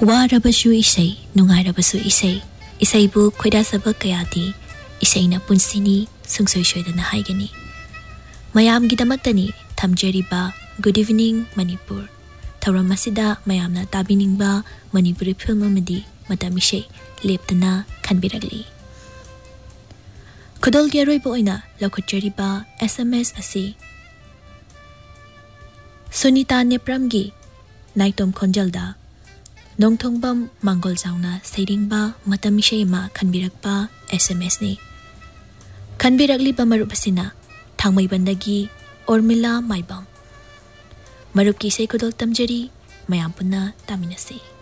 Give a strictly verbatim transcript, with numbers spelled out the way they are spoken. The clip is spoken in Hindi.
वारबसु इसै नुंगाइरबसु इसै इसैबु खोइदासब कयादि इसैना पुन्सिनी सुंसोइ सोइदना हाइगनी मयामगिदमक्तनी थमजरिबा good evening Manipur थौरम असिदा मयामना ताबिनिंगबा Manipuri film अमदि मतमिशे लेप्तना खनबिरगली खुदोलगी अरोइबा ओइना लखुटजरिबा SMS असि सुनीता नेप्रमगी नाइटोम खोंजलदा नोंथोंबम मांगोल जाउना सैरिंगबा मतमिशे मा खनबिरकबा एसएमएस नि खनबिरगली बमरुबसिना थांमैबंदगी उर्मिला माइबम मरुब की से खुदोल तमजरी मयाम पुन्ना तामिनसी।